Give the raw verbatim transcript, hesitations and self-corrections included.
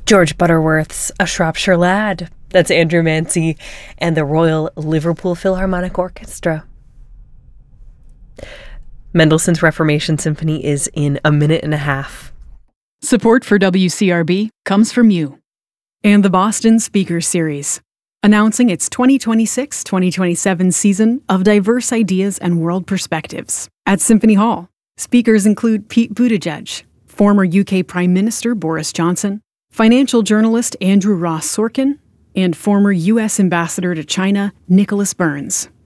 George Butterworth's A Shropshire Lad. That's Andrew Mancy and the Royal Liverpool Philharmonic Orchestra. Mendelssohn's Reformation Symphony is in a minute and a half. Support for W C R B comes from you and the Boston Speaker Series, announcing its twenty twenty-six twenty twenty-seven season of diverse ideas and world perspectives. At Symphony Hall, speakers include Pete Buttigieg, former U K Prime Minister Boris Johnson, financial journalist Andrew Ross Sorkin, and former U S Ambassador to China Nicholas Burns.